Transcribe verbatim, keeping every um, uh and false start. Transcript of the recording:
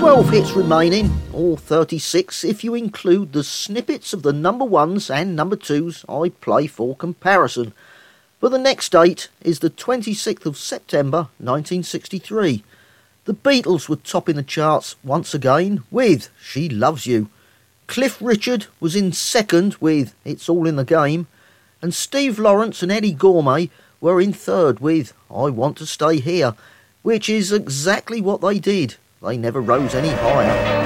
twelve hits remaining, or thirty-six if you include the snippets of the number ones and number twos I play for comparison. But the next date is the twenty-sixth of September nineteen sixty-three. The Beatles were topping the charts once again with She Loves You. Cliff Richard was in second with It's All in the Game, and Steve Lawrence and Eddie Gourmet were in third with I Want to Stay Here, which is exactly what they did. They never rose any higher.